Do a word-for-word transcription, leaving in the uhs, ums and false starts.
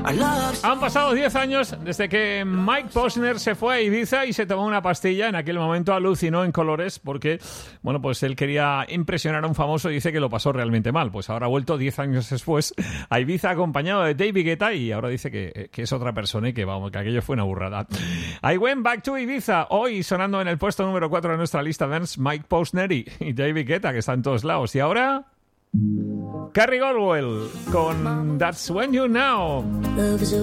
Han pasado diez años desde que Mike Posner se fue a Ibiza y se tomó una pastilla. En aquel momento alucinó en colores porque, bueno, pues él quería impresionar a un famoso y dice que lo pasó realmente mal. Pues ahora ha vuelto diez años después a Ibiza acompañado de David Guetta y ahora dice que, que es otra persona y que, vamos, que aquello fue una burrada. I went back to Ibiza. Hoy sonando en el puesto número cuatro de nuestra lista dance, Mike Posner y, y David Guetta, que está en todos lados. Y ahora... Carrie Goldwell con That's When You Know.